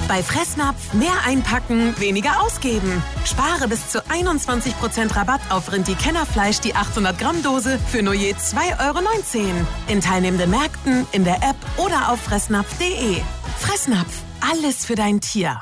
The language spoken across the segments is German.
Bei Fressnapf mehr einpacken, weniger ausgeben. Spare bis zu 21% Rabatt auf Rindi-Kennerfleisch die 800 Gramm Dose für nur je 2,19 € in teilnehmenden Märkten, in der App oder auf fressnapf.de. Fressnapf, alles für dein Tier.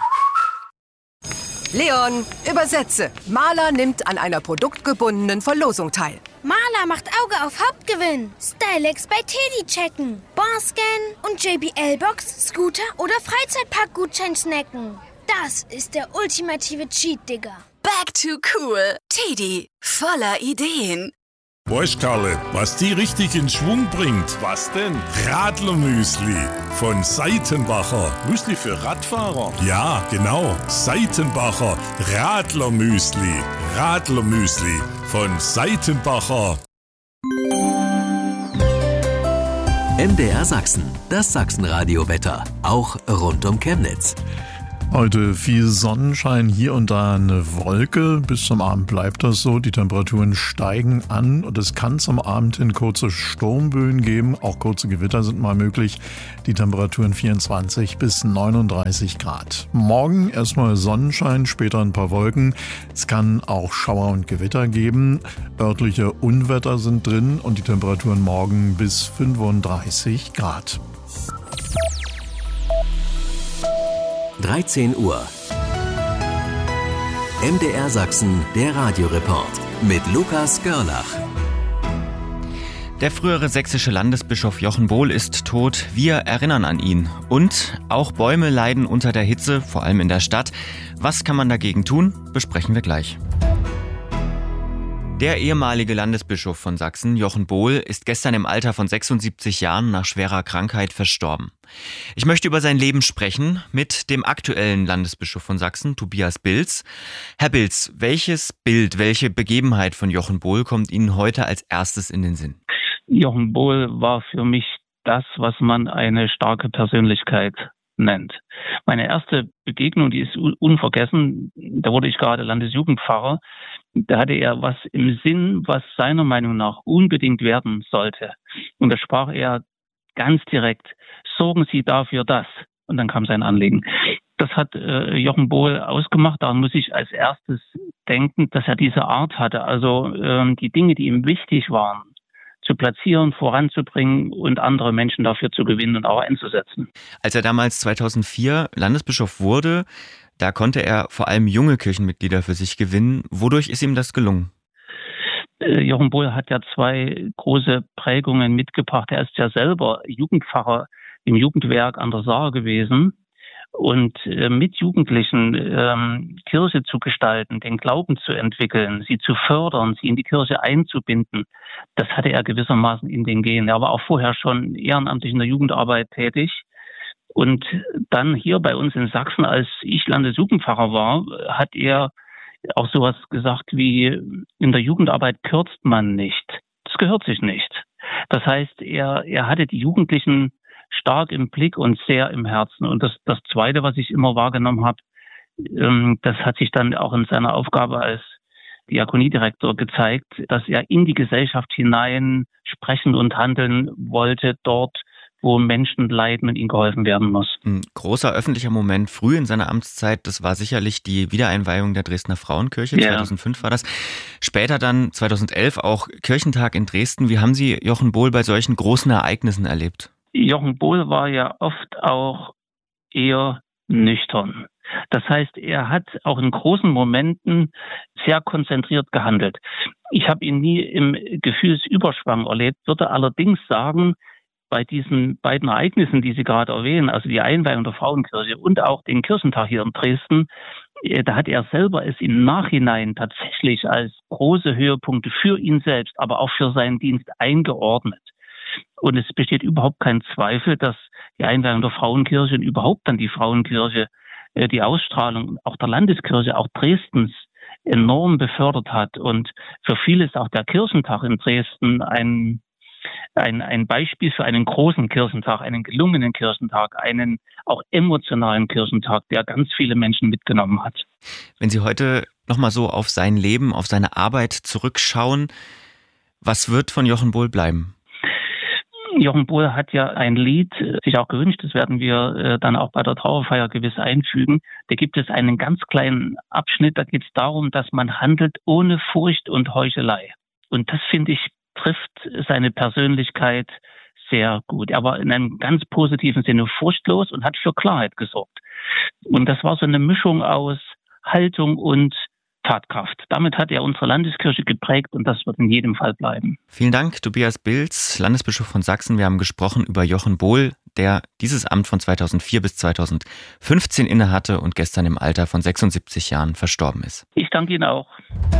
Leon, übersetze. Maler nimmt an einer produktgebundenen Verlosung teil. Maler macht Auge auf Hauptgewinn. Stylex bei Teddy checken. Barscan und JBL-Box, Scooter oder Freizeitpark-Gutschein snacken. Das ist der ultimative Cheat, Digga. Back to cool. Teddy, voller Ideen. Weißt Karle, was die richtig in Schwung bringt? Was denn? Radlermüsli von Seitenbacher. Müsli für Radfahrer? Ja, genau. Seitenbacher Radlermüsli. Radlermüsli von Seitenbacher. MDR Sachsen, das Sachsenradio-Wetter, auch rund um Chemnitz. Heute viel Sonnenschein, hier und da eine Wolke. Bis zum Abend bleibt das so. Die Temperaturen steigen an und es kann zum Abend hin kurze Sturmböen geben. Auch kurze Gewitter sind mal möglich. Die Temperaturen 24 bis 39 Grad. Morgen erstmal Sonnenschein, später ein paar Wolken. Es kann auch Schauer und Gewitter geben. Örtliche Unwetter sind drin und die Temperaturen morgen bis 35 Grad. 13 Uhr. MDR Sachsen, der Radioreport mit Lukas Görlach. Der frühere sächsische Landesbischof Jochen Bohl ist tot. Wir erinnern an ihn. Und auch Bäume leiden unter der Hitze, vor allem in der Stadt. Was kann man dagegen tun? Besprechen wir gleich. Der ehemalige Landesbischof von Sachsen, Jochen Bohl, ist gestern im Alter von 76 Jahren nach schwerer Krankheit verstorben. Ich möchte über sein Leben sprechen mit dem aktuellen Landesbischof von Sachsen, Tobias Bilz. Herr Bilz, welches Bild, welche Begebenheit von Jochen Bohl kommt Ihnen heute als erstes in den Sinn? Jochen Bohl war für mich das, was man eine starke Persönlichkeit nennt. Meine erste Begegnung, die ist unvergessen. Da wurde ich gerade Landesjugendpfarrer. Da hatte er was im Sinn, was seiner Meinung nach unbedingt werden sollte. Und da sprach er ganz direkt: Sorgen Sie dafür das. Und dann kam sein Anliegen. Das hat Jochen Bohl ausgemacht. Daran muss ich als erstes denken, dass er diese Art hatte. Also die Dinge, die ihm wichtig waren, zu platzieren, voranzubringen und andere Menschen dafür zu gewinnen und auch einzusetzen. Als er damals 2004 Landesbischof wurde, da konnte er vor allem junge Kirchenmitglieder für sich gewinnen. Wodurch ist ihm das gelungen? Jochen Bohl hat ja zwei große Prägungen mitgebracht. Er ist ja selber Jugendpfarrer im Jugendwerk an der Saar gewesen. Und mit Jugendlichen Kirche zu gestalten, den Glauben zu entwickeln, sie zu fördern, sie in die Kirche einzubinden, das hatte er gewissermaßen in den Genen. Er war auch vorher schon ehrenamtlich in der Jugendarbeit tätig. Und dann hier bei uns in Sachsen, als ich Landesjugendpfarrer war, hat er auch sowas gesagt wie: In der Jugendarbeit kürzt man nicht. Das gehört sich nicht. Das heißt, er hatte die Jugendlichen stark im Blick und sehr im Herzen. Und das Zweite, was ich immer wahrgenommen habe, das hat sich dann auch in seiner Aufgabe als Diakoniedirektor gezeigt, dass er in die Gesellschaft hinein sprechen und handeln wollte, dort, wo Menschen leiden und ihnen geholfen werden muss. Ein großer öffentlicher Moment früh in seiner Amtszeit, das war sicherlich die Wiedereinweihung der Dresdner Frauenkirche. Ja. 2005 war das. Später dann 2011 auch Kirchentag in Dresden. Wie haben Sie Jochen Bohl bei solchen großen Ereignissen erlebt? Jochen Bohl war ja oft auch eher nüchtern. Das heißt, er hat auch in großen Momenten sehr konzentriert gehandelt. Ich habe ihn nie im Gefühlsüberschwang erlebt, würde allerdings sagen, bei diesen beiden Ereignissen, die Sie gerade erwähnen, also die Einweihung der Frauenkirche und auch den Kirchentag hier in Dresden, da hat er selber es im Nachhinein tatsächlich als große Höhepunkte für ihn selbst, aber auch für seinen Dienst eingeordnet. Und es besteht überhaupt kein Zweifel, dass die Einweihung der Frauenkirche und überhaupt dann die Frauenkirche die Ausstrahlung auch der Landeskirche, auch Dresdens, enorm befördert hat. Und für viele ist auch der Kirchentag in Dresden ein Beispiel für einen großen Kirchentag, einen gelungenen Kirchentag, einen auch emotionalen Kirchentag, der ganz viele Menschen mitgenommen hat. Wenn Sie heute nochmal so auf sein Leben, auf seine Arbeit zurückschauen, was wird von Jochen Bohl bleiben? Jochen Bohl hat ja ein Lied sich auch gewünscht, das werden wir dann auch bei der Trauerfeier gewiss einfügen. Da gibt es einen ganz kleinen Abschnitt, da geht es darum, dass man handelt ohne Furcht und Heuchelei. Und das, finde ich, trifft seine Persönlichkeit sehr gut. Er war in einem ganz positiven Sinne furchtlos und hat für Klarheit gesorgt. Und das war so eine Mischung aus Haltung und Tatkraft. Damit hat er unsere Landeskirche geprägt und das wird in jedem Fall bleiben. Vielen Dank, Tobias Bilz, Landesbischof von Sachsen. Wir haben gesprochen über Jochen Bohl, der dieses Amt von 2004 bis 2015 innehatte und gestern im Alter von 76 Jahren verstorben ist. Ich danke Ihnen auch.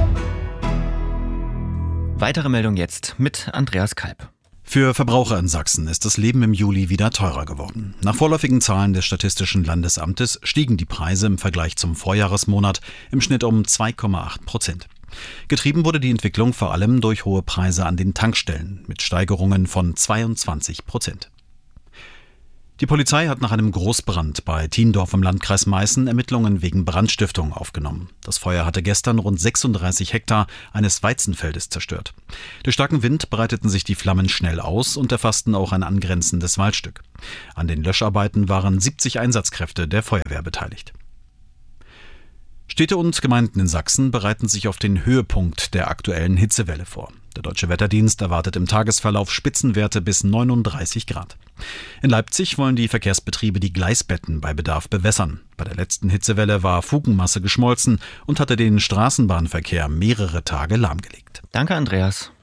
Weitere Meldung jetzt mit Andreas Kalb. Für Verbraucher in Sachsen ist das Leben im Juli wieder teurer geworden. Nach vorläufigen Zahlen des Statistischen Landesamtes stiegen die Preise im Vergleich zum Vorjahresmonat im Schnitt um 2,8%. Getrieben wurde die Entwicklung vor allem durch hohe Preise an den Tankstellen mit Steigerungen von 22%. Die Polizei hat nach einem Großbrand bei Thiendorf im Landkreis Meißen Ermittlungen wegen Brandstiftung aufgenommen. Das Feuer hatte gestern rund 36 Hektar eines Weizenfeldes zerstört. Durch starken Wind breiteten sich die Flammen schnell aus und erfassten auch ein angrenzendes Waldstück. An den Löscharbeiten waren 70 Einsatzkräfte der Feuerwehr beteiligt. Städte und Gemeinden in Sachsen bereiten sich auf den Höhepunkt der aktuellen Hitzewelle vor. Der Deutsche Wetterdienst erwartet im Tagesverlauf Spitzenwerte bis 39 Grad. In Leipzig wollen die Verkehrsbetriebe die Gleisbetten bei Bedarf bewässern. Bei der letzten Hitzewelle war Fugenmasse geschmolzen und hatte den Straßenbahnverkehr mehrere Tage lahmgelegt. Danke, Andreas.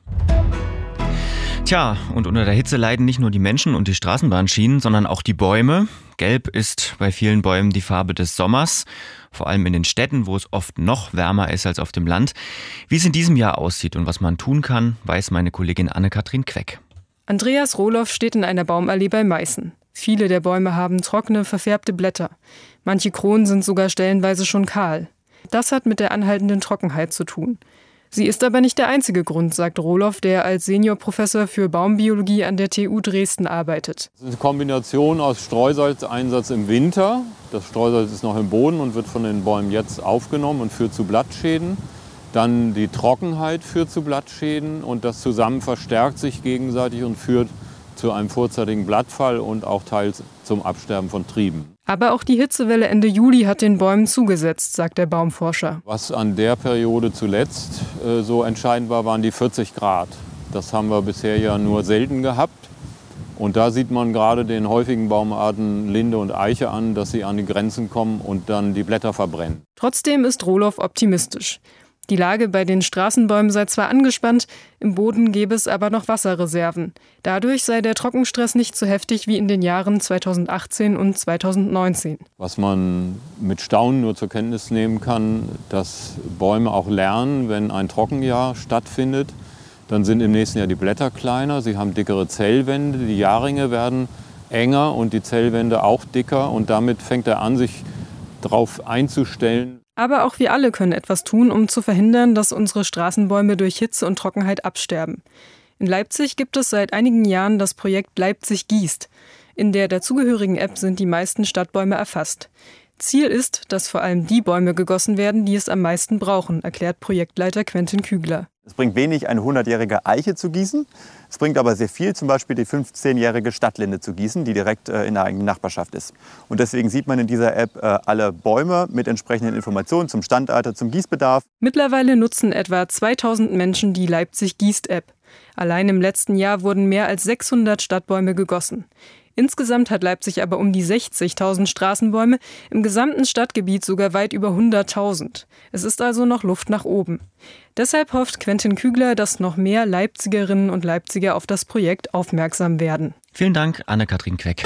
Tja, und unter der Hitze leiden nicht nur die Menschen und die Straßenbahnschienen, sondern auch die Bäume. Gelb ist bei vielen Bäumen die Farbe des Sommers, vor allem in den Städten, wo es oft noch wärmer ist als auf dem Land. Wie es in diesem Jahr aussieht und was man tun kann, weiß meine Kollegin Anne-Kathrin Queck. Andreas Rohloff steht in einer Baumallee bei Meißen. Viele der Bäume haben trockene, verfärbte Blätter. Manche Kronen sind sogar stellenweise schon kahl. Das hat mit der anhaltenden Trockenheit zu tun. Sie ist aber nicht der einzige Grund, sagt Rohloff, der als Seniorprofessor für Baumbiologie an der TU Dresden arbeitet. Das ist eine Kombination aus Streusalzeinsatz im Winter. Das Streusalz ist noch im Boden und wird von den Bäumen jetzt aufgenommen und führt zu Blattschäden. Dann die Trockenheit führt zu Blattschäden und das zusammen verstärkt sich gegenseitig und führt zu einem vorzeitigen Blattfall und auch teils zum Absterben von Trieben. Aber auch die Hitzewelle Ende Juli hat den Bäumen zugesetzt, sagt der Baumforscher. Was an der Periode zuletzt so entscheidend war, waren die 40 Grad. Das haben wir bisher ja nur selten gehabt. Und da sieht man gerade den häufigen Baumarten Linde und Eiche an, dass sie an die Grenzen kommen und dann die Blätter verbrennen. Trotzdem ist Rohloff optimistisch. Die Lage bei den Straßenbäumen sei zwar angespannt, im Boden gäbe es aber noch Wasserreserven. Dadurch sei der Trockenstress nicht so heftig wie in den Jahren 2018 und 2019. Was man mit Staunen nur zur Kenntnis nehmen kann, dass Bäume auch lernen, wenn ein Trockenjahr stattfindet, dann sind im nächsten Jahr die Blätter kleiner, sie haben dickere Zellwände, die Jahrringe werden enger und die Zellwände auch dicker und damit fängt er an, sich darauf einzustellen. Aber auch wir alle können etwas tun, um zu verhindern, dass unsere Straßenbäume durch Hitze und Trockenheit absterben. In Leipzig gibt es seit einigen Jahren das Projekt Leipzig gießt. In der dazugehörigen App sind die meisten Stadtbäume erfasst. Ziel ist, dass vor allem die Bäume gegossen werden, die es am meisten brauchen, erklärt Projektleiter Quentin Kügler. Es bringt wenig, eine 100-jährige Eiche zu gießen. Es bringt aber sehr viel, zum Beispiel die 15-jährige Stadtlinde zu gießen, die direkt in der eigenen Nachbarschaft ist. Und deswegen sieht man in dieser App alle Bäume mit entsprechenden Informationen zum Standalter, zum Gießbedarf. Mittlerweile nutzen etwa 2000 Menschen die Leipzig gießt-App. Allein im letzten Jahr wurden mehr als 600 Stadtbäume gegossen. Insgesamt hat Leipzig aber um die 60.000 Straßenbäume, im gesamten Stadtgebiet sogar weit über 100.000. Es ist also noch Luft nach oben. Deshalb hofft Quentin Kügler, dass noch mehr Leipzigerinnen und Leipziger auf das Projekt aufmerksam werden. Vielen Dank, Anne-Kathrin Queck.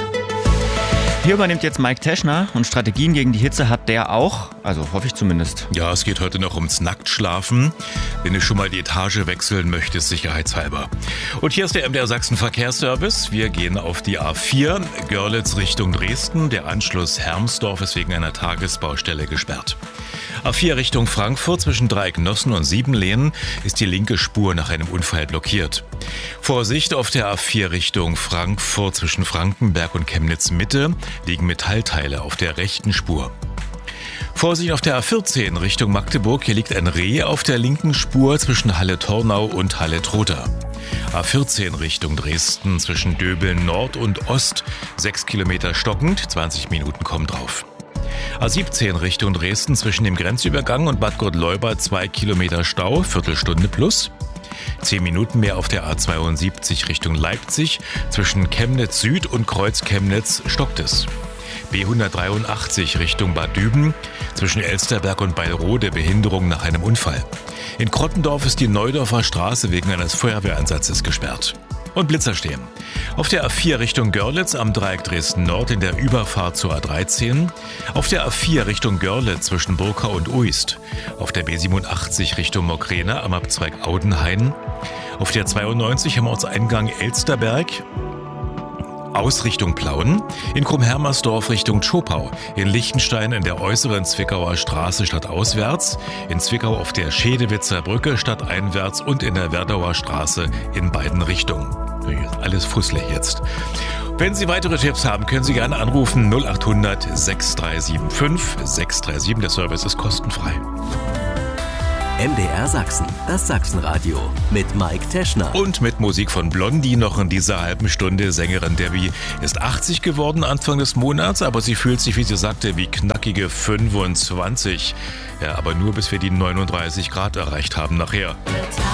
Hier übernimmt jetzt Mike Teschner und Strategien gegen die Hitze hat der auch, also hoffe ich zumindest. Ja, es geht heute noch ums Nacktschlafen, wenn du schon mal die Etage wechseln möchtest, sicherheitshalber. Und hier ist der MDR Sachsen Verkehrsservice. Wir gehen auf die A4, Görlitz Richtung Dresden. Der Anschluss Hermsdorf ist wegen einer Tagesbaustelle gesperrt. A4 Richtung Frankfurt zwischen Dreiecknossen und Siebenlehnen ist die linke Spur nach einem Unfall blockiert. Vorsicht auf der A4 Richtung Frankfurt zwischen Frankenberg und Chemnitz Mitte liegen Metallteile auf der rechten Spur. Vorsicht auf der A14 Richtung Magdeburg, hier liegt ein Reh auf der linken Spur zwischen Halle-Tornau und Halle-Trotha. A14 Richtung Dresden zwischen Döbeln Nord und Ost 6 Kilometer stockend, 20 Minuten kommen drauf. A17 Richtung Dresden zwischen dem Grenzübergang und Bad Gott-Leubert 2 Kilometer Stau, Viertelstunde plus. 10 Minuten mehr auf der A72 Richtung Leipzig zwischen Chemnitz Süd und Kreuz Chemnitz stockt es. B183 Richtung Bad Düben zwischen Elsterberg und Beilrode Behinderung nach einem Unfall. In Krottendorf ist die Neudorfer Straße wegen eines Feuerwehreinsatzes gesperrt. Und Blitzer stehen. Auf der A4 Richtung Görlitz am Dreieck Dresden Nord in der Überfahrt zur A13. Auf der A4 Richtung Görlitz zwischen Burka und Uist. Auf der B87 Richtung Mokrena am Abzweig Audenhain. Auf der 92 am Ortseingang Elsterberg. Aus Richtung Plauen, in Krummhermersdorf Richtung Tschopau, in Lichtenstein in der äußeren Zwickauer Straße stadtauswärts, in Zwickau auf der Schedewitzer Brücke stadteinwärts und in der Werdauer Straße in beiden Richtungen. Alles fusselig jetzt. Wenn Sie weitere Tipps haben, können Sie gerne anrufen 0800 6375 637. Der Service ist kostenfrei. MDR Sachsen, das Sachsenradio mit Mike Teschner. Und mit Musik von Blondie noch in dieser halben Stunde. Sängerin Debbie ist 80 geworden Anfang des Monats, aber sie fühlt sich, wie sie sagte, wie knackige 25. Ja, aber nur bis wir die 39 Grad erreicht haben nachher.